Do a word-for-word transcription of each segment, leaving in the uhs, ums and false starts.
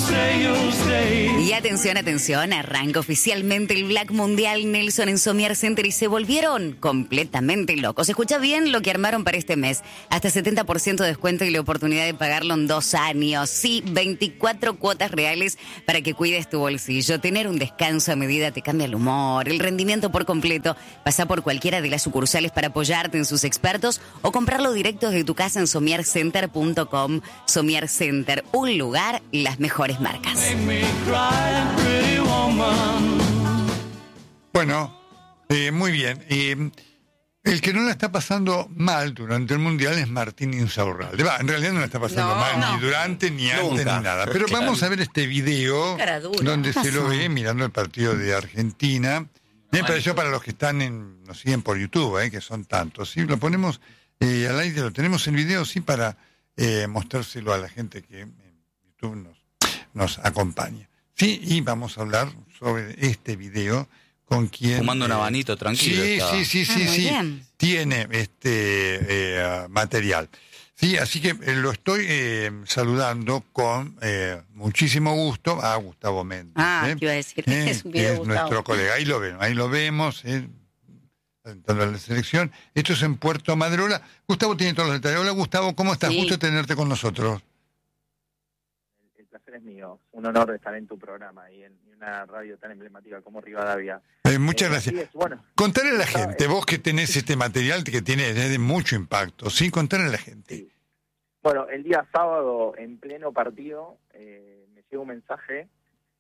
Y atención, atención, arranca oficialmente el Black Mundial Nelson en Somier Center y se volvieron completamente locos. Escucha bien lo que armaron para este mes. Hasta setenta por ciento de descuento y la oportunidad de pagarlo en dos años. Sí, veinticuatro cuotas reales para que cuides tu bolsillo. Tener un descanso a medida te cambia el humor, el rendimiento por completo. Pasa por cualquiera de las sucursales para apoyarte en sus expertos o comprarlo directo desde tu casa en somier center punto com. Somier Center, un lugar, las mejores marcas. Bueno, eh, muy bien. Eh, el que no la está pasando mal durante el Mundial es Martín Insaurralde. Va, en realidad no la está pasando No, mal no. ni durante, ni antes, Nunca. ni nada. Pero vamos a ver este video Cara dura. donde ¿Qué se lo pasó? ve mirando el partido de Argentina. Me pareció para los que están en, nos siguen por YouTube, eh, que son tantos. ¿Sí? Lo ponemos eh, al aire, lo tenemos en video, sí, para eh, mostrárselo a la gente que en YouTube nos, nos acompaña. Sí, y vamos a hablar sobre este video con quien... Fumando un eh, habanito tranquilo. Sí, estaba. sí, sí, sí, Ah, muy sí. bien. Tiene este eh, material. Sí, así que eh, lo estoy eh, saludando con eh, muchísimo gusto a Gustavo Méndez. Ah, ¿eh? te iba a decir, Eh, es un video de es Gustavo. nuestro colega. Ahí lo ven, ahí lo vemos, eh, alentando a la selección. Esto es en Puerto Madrona. Gustavo tiene todos los detalles. Hola, Gustavo, ¿cómo estás? Sí. Gusto tenerte con nosotros. El placer es mío, un honor estar en tu programa y en una radio tan emblemática como Rivadavia. Eh, muchas Eh, gracias. así es, bueno, Contale a la estaba- gente, vos que tenés este material que tiene es de mucho impacto, ¿sí? Contale a la gente. sí. Bueno, el día sábado, en pleno partido, eh, me llega un mensaje,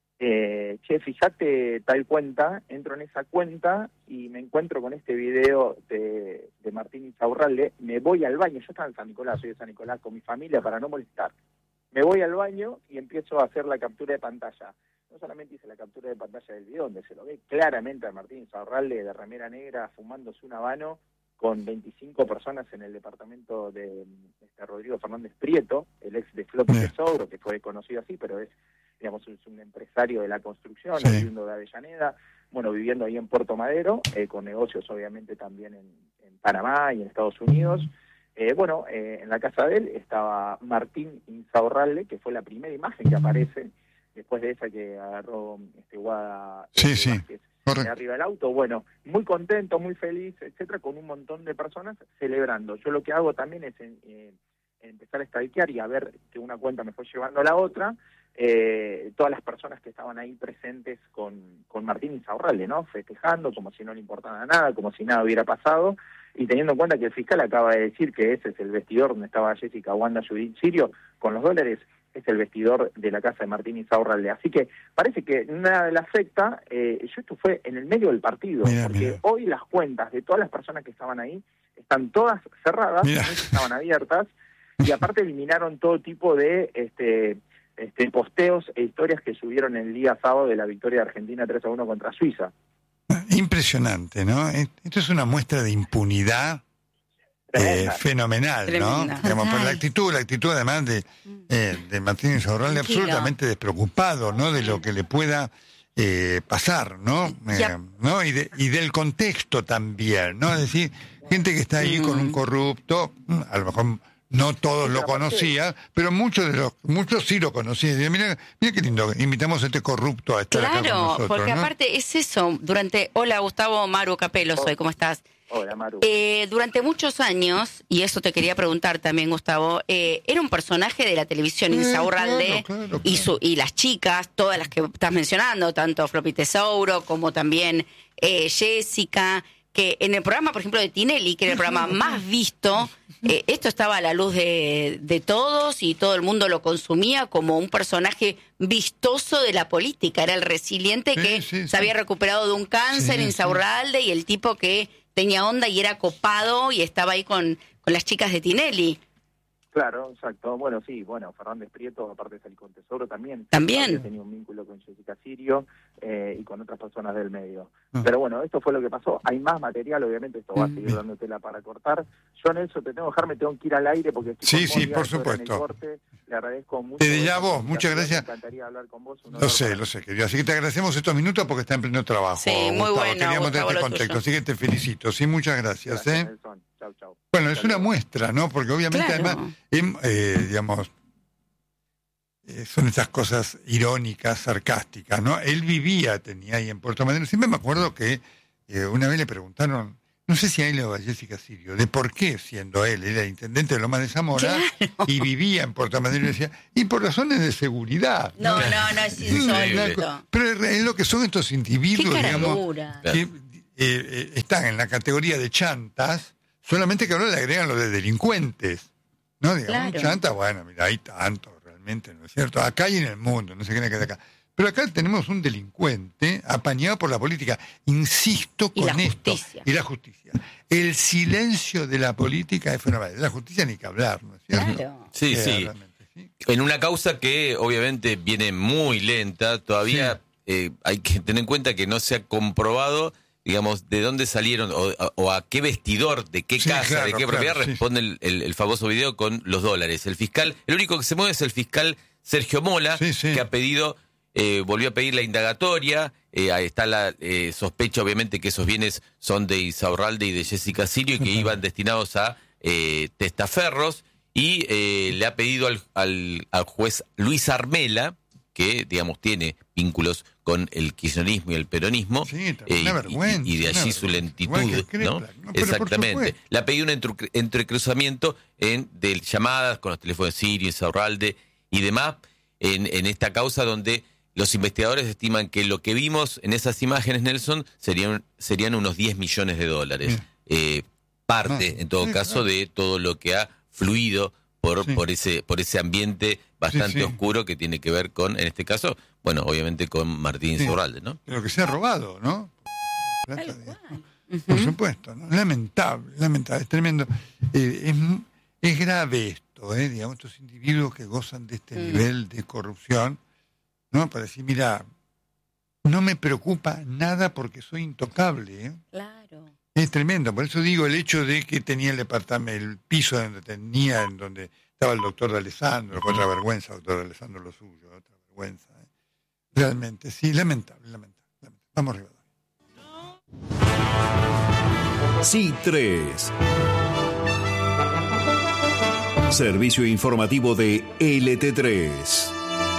eh, che, fíjate tal cuenta, entro en esa cuenta y me encuentro con este video de, de Martín Insaurralde, me voy al baño, yo estaba en San Nicolás, soy de San Nicolás, con mi familia para no molestar. Me voy al baño y empiezo a hacer la captura de pantalla. No solamente hice la captura de pantalla del video, donde se lo ve claramente a Martín Insaurralde de remera negra fumándose un habano con veinticinco personas en el departamento de este, Rodrigo Fernández Prieto, el ex de Floppy Bien. Tesouro, que fue conocido así, pero es, digamos, es un empresario de la construcción, Sí. oriundo de Avellaneda, bueno, viviendo ahí en Puerto Madero, eh, con negocios obviamente también en, en Panamá y en Estados Unidos. Eh, bueno, eh, en la casa de él estaba Martín Insaurralde, que fue la primera imagen que aparece, después de esa que agarró este Guada Sí, este, sí, Vázquez, correcto. de arriba del auto. Bueno, muy contento, muy feliz, etcétera, con un montón de personas celebrando. Yo lo que hago también es en, eh, empezar a stalkear y a ver que una cuenta me fue llevando a la otra, eh, todas las personas que estaban ahí presentes con, con Martín Insaurralde, ¿no? Festejando como si no le importara nada, como si nada hubiera pasado, y teniendo en cuenta que el fiscal acaba de decir que ese es el vestidor donde estaba Jessica Wanda Judith Sirio con los dólares, es el vestidor de la casa de Martín Insaurralde. Así que parece que nada le afecta. Eh, yo esto fue en el medio del partido, Mira, porque mira. hoy las cuentas de todas las personas que estaban ahí están todas cerradas, Mira. no estaban abiertas, y aparte eliminaron todo tipo de este, este posteos e historias que subieron el día sábado de la victoria de Argentina tres a uno contra Suiza. Impresionante, ¿no? Esto es una muestra de impunidad eh, Tremenda. fenomenal, Tremenda. ¿no? Digamos, por la Total. actitud, la actitud además de, eh, de Martín Insaurralde, Tranquilo. absolutamente despreocupado, ¿no? De lo que le pueda eh, pasar, ¿no? Eh, Ya. ¿no? Y, de, y del contexto también, ¿no? Es decir, gente que está ahí con un corrupto, mm, a lo mejor no todos lo conocían, pero muchos de los, muchos sí lo conocían. Y decían, mira, mira qué lindo, invitamos a este corrupto a estar acá con Claro, nosotros, porque ¿no? aparte es eso, durante... Hola, Gustavo, Maru Capelo soy, ¿cómo estás? Hola, Maru. Eh, durante muchos años, y eso te quería preguntar también, Gustavo, eh, era un personaje de la televisión, Sí, Insaurralde, claro, claro, y, claro. su, y las chicas, todas las que estás mencionando, tanto Floppy Tesouro como también eh, Jessica, que en el programa, por ejemplo, de Tinelli, que era el programa más visto, eh, esto estaba a la luz de, de todos y todo el mundo lo consumía como un personaje vistoso de la política. Era el resiliente Sí, que sí, se sí. había recuperado de un cáncer, Sí, Insaurralde, y el tipo que tenía onda y era copado y estaba ahí con, con las chicas de Tinelli. Claro, exacto. Bueno, sí, bueno, Fernández Prieto, aparte de salir con Tesoro, también. También. Había tenido un vínculo con Jessica Sirio eh, y con otras personas del medio. Ah. Pero bueno, esto fue lo que pasó. Hay más material, obviamente, esto va a Mm. seguir dando tela para cortar. Yo, Nelson, te tengo que dejar, me tengo que ir al aire porque estoy Sí, con sí, Mónica, por estoy en el supuesto. corte. Le agradezco mucho. Desde ya esta vos, comunicación, muchas gracias. Me encantaría hablar con vos. un Lo honor sé, para lo mí. sé, querido. Así que te agradecemos estos minutos porque está en pleno trabajo. Sí, muy Gustavo. bueno, Queríamos Gustavo, tener lo contexto, tuyo. así que te felicito. Sí, muchas gracias. Gracias, ¿eh? Nelson. Chau, chau. Bueno, es Hasta una luego. muestra, ¿no? Porque obviamente Claro. además, em, eh, digamos, eh, son esas cosas irónicas, sarcásticas, ¿no? Él vivía, tenía ahí en Puerto Madero. Siempre me acuerdo que eh, una vez le preguntaron, no sé si a él o a Jessica Sirio, de por qué, siendo él, era intendente de Lomas de Zamora, claro, y vivía en Puerto Madero, y decía, y por razones de seguridad. No, no, no, es insólito. Pero es lo que son estos individuos, Qué digamos, que eh, eh, están en la categoría de chantas, solamente que ahora le agregan lo de delincuentes, ¿no? Digamos, claro. chanta, bueno, mira, hay tanto, realmente, ¿no es cierto? Acá y en el mundo, no sé qué de acá. Pero acá tenemos un delincuente apañado por la política. Insisto con y la esto. Justicia. Y la justicia. El silencio de la política es fenomenal. De la justicia ni que hablar, ¿no es cierto? Claro. Sí, Eh, sí. ¿sí? En una causa que obviamente viene muy lenta, todavía Sí. eh, hay que tener en cuenta que no se ha comprobado, digamos, de dónde salieron o, o a qué vestidor, de qué Sí, casa, claro, de qué claro, propiedad sí. responde el, el- el famoso video con los dólares. El fiscal, el único que se mueve es el fiscal Sergio Mola, Sí, sí. que ha pedido, eh, volvió a pedir la indagatoria. Eh, ahí está la eh, sospecha, obviamente, que esos bienes son de Insaurralde y de Jessica Sirio y que Ujú. iban destinados a eh, testaferros. Y eh, le ha pedido al, al, al juez Luis Armela, que, digamos, tiene vínculos con el kirchnerismo y el peronismo, Sí, eh, una y- vergüenza, y, y de una allí su vergüenza. lentitud, Igual que Kreplak, ¿no? ¿no? Pero por Exactamente. supuesto. Le ha pedido un entru- entrecruzamiento en, de llamadas con los teléfonos de Sirio, Insaurralde y demás, en, en esta causa donde los investigadores estiman que lo que vimos en esas imágenes, Nelson, serían, serían unos diez millones de dólares. Bien. Eh, parte, No, en todo sí, caso, claro. de todo lo que ha fluido por, Sí. por ese por ese ambiente bastante Sí, sí. oscuro que tiene que ver con, en este caso, bueno, obviamente con Martín Sí. Insaurralde, ¿no? Pero que se ha robado, ¿no? Plata Tal de- cual. Por supuesto, ¿no? Lamentable, lamentable, es tremendo. Eh, es, es grave esto, ¿eh? Digamos, estos individuos que gozan de este Mm. nivel de corrupción, ¿no? Para decir, mira, no me preocupa nada porque soy intocable, ¿eh? Claro. Es tremendo, por eso digo el hecho de que tenía el departamento, el piso donde tenía, en donde estaba el doctor de Alessandro, fue otra vergüenza, doctor de Alessandro, lo suyo, otra vergüenza. ¿eh? Realmente, sí, lamentable, lamentable. lamentable. Vamos arriba. C tres. Servicio informativo de L T tres.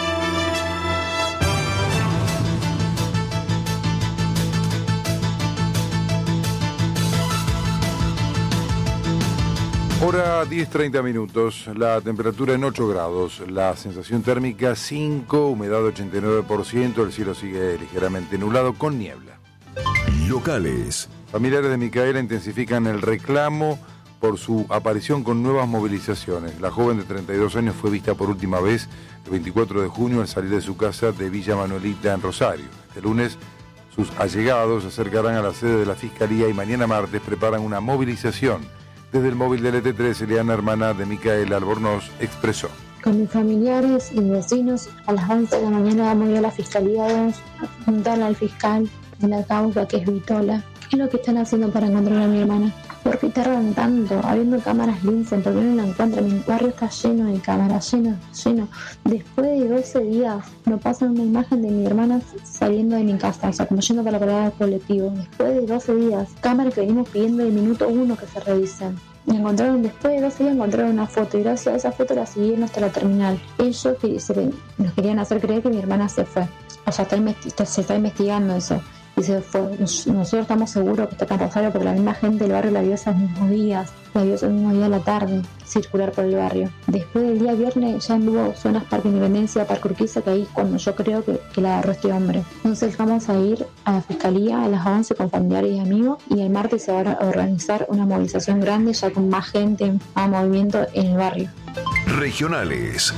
Hora diez treinta minutos, la temperatura en ocho grados, la sensación térmica cinco, humedad ochenta y nueve por ciento, el cielo sigue ligeramente nublado con niebla. Locales. Familiares de Micaela intensifican el reclamo por su aparición con nuevas movilizaciones. La joven de treinta y dos años fue vista por última vez el veinticuatro de junio al salir de su casa de Villa Manuelita en Rosario. Este lunes sus allegados se acercarán a la sede de la Fiscalía y mañana martes preparan una movilización. Desde el móvil de L T tres, Eliana, hermana de Micaela Albornoz, expresó. Con mis familiares y vecinos, a las once de la mañana vamos a ir a la Fiscalía dos a preguntarle al fiscal de la causa, que es Vitola, qué es lo que están haciendo para encontrar a mi hermana. ¿Por qué tardan tanto? Habiendo cámaras Linsen, ¿por qué no la encuentran? Mi barrio está lleno de cámaras, lleno, lleno. Después de doce días, nos pasan una imagen de mi hermana saliendo de mi casa, o sea, como yendo para la parada del colectivo. Después de doce días, cámaras que venimos pidiendo de minuto uno que se revisen. Y encontraron, después de doce días, encontraron una foto, y gracias a esa foto la siguieron hasta la terminal. Ellos que se, nos querían hacer creer que mi hermana se fue. O sea, está investi- se está investigando eso. Y se fue. Nos- nosotros estamos seguros que está en Rosario porque la misma gente del barrio la vio esos mismos días, la vio esos mismos días a la tarde, circular por el barrio. Después del día viernes ya anduvo zonas Parque Independencia, Parque Urquiza, que ahí es cuando yo creo que, que la agarró este hombre. Entonces vamos a ir a la Fiscalía a las once con familiares y amigos, y el martes se va a organizar una movilización grande ya con más gente, más movimiento en el barrio. Regionales.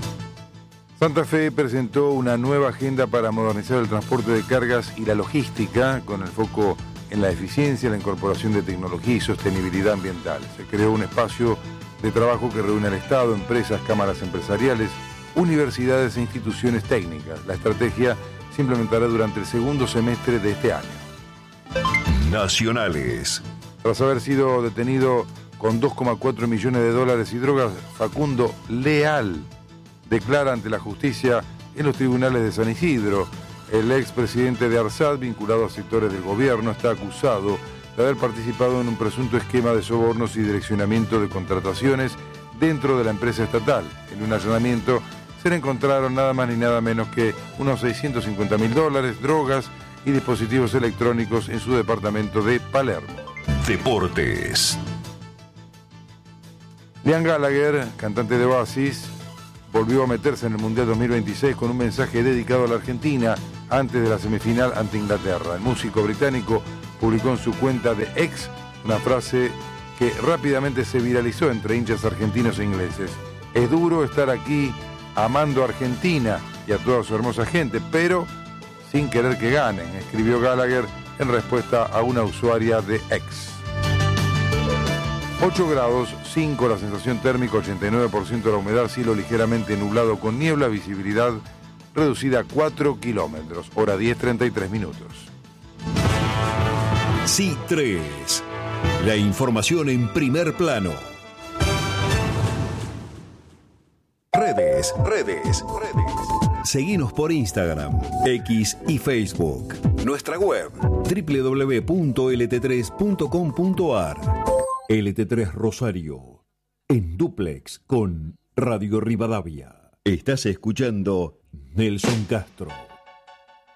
Santa Fe presentó una nueva agenda para modernizar el transporte de cargas y la logística, con el foco en la eficiencia, la incorporación de tecnología y sostenibilidad ambiental. Se creó un espacio de trabajo que reúne al Estado, empresas, cámaras empresariales, universidades e instituciones técnicas. La estrategia se implementará durante el segundo semestre de este año. Nacionales. Tras haber sido detenido con dos coma cuatro millones de dólares y drogas, Facundo Leal declara ante la justicia en los tribunales de San Isidro. El expresidente de ARSAT, vinculado a sectores del gobierno, está acusado de haber participado en un presunto esquema de sobornos y direccionamiento de contrataciones dentro de la empresa estatal. En un allanamiento se le encontraron nada más ni nada menos que unos seiscientos cincuenta mil dólares, drogas y dispositivos electrónicos en su departamento de Palermo. Deportes. Liam Gallagher, cantante de Oasis, volvió a meterse en el Mundial dos mil veintiséis con un mensaje dedicado a la Argentina antes de la semifinal ante Inglaterra. El músico británico publicó en su cuenta de X una frase que rápidamente se viralizó entre hinchas argentinos e ingleses. Es duro estar aquí amando a Argentina y a toda su hermosa gente, pero sin querer que ganen, escribió Gallagher en respuesta a una usuaria de X. ocho grados, cinco la sensación térmica, ochenta y nueve por ciento la humedad, cielo ligeramente nublado con niebla, visibilidad reducida a cuatro kilómetros, hora diez treinta y tres minutos. C tres. La información en primer plano. Redes, redes, redes. Seguinos por Instagram, X y Facebook. Nuestra web, doble u doble u doble u punto ele te tres punto com punto a r. L T tres Rosario, en dúplex con Radio Rivadavia. Estás escuchando Nelson Castro.